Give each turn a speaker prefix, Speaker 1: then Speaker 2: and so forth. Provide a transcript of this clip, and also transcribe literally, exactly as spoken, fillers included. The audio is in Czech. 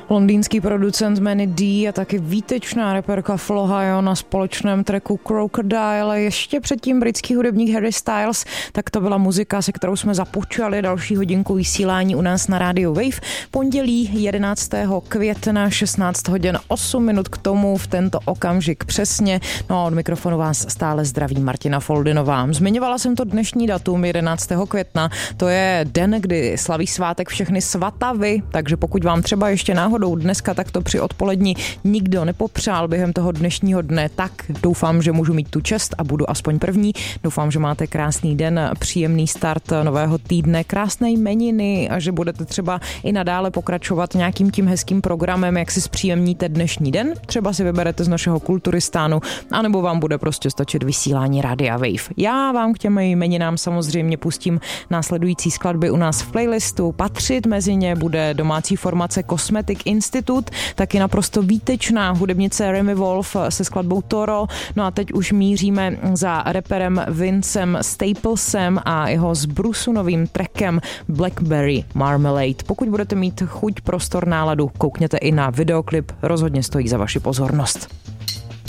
Speaker 1: Londýnský producent Manny D a taky výtečná reperka Flohio na společném tracku Crocodile. Ještě předtím britský hudebník Harry Styles, tak to byla muzika, se kterou jsme započali další hodinku vysílání u nás na rádiu Wave. Pondělí jedenáctého května, šestnáct hodin osm minut k tomu v tento okamžik přesně. No a od mikrofonu vás stále zdraví Martina Foldinová. Zmiňovala jsem to dnešní datum jedenáctého května. To je den, kdy slaví svátek všechny svatavy, takže pokud vám třeba ještě náhodou dneska takto při odpolední nikdo nepopřál během toho dnešního dne, tak doufám, že můžu mít tu čest a budu aspoň první. Doufám, že máte krásný den, příjemný start nového týdne, krásné jmeniny a že budete třeba i nadále pokračovat nějakým tím hezkým programem, jak si zpříjemníte dnešní den. Třeba si vyberete z našeho Kulturistánu, anebo vám bude prostě stačit vysílání Rádia Wave. Já vám k těm jmeninám samozřejmě pustím následující skladby u nás v playlistu. Patřit mezi ně bude domácí formace Cosmetic Institute, taky naprosto výtečná hudebnice Remy Wolf se skladbou Toro. No a teď už míříme za reperem Vincem Staplesem a jeho s Brusunovým trackem Blackberry Marmalade. Pokud budete mít chuť, prostor, náladu, koukněte i na videoklip, rozhodně stojí za vaši pozornost.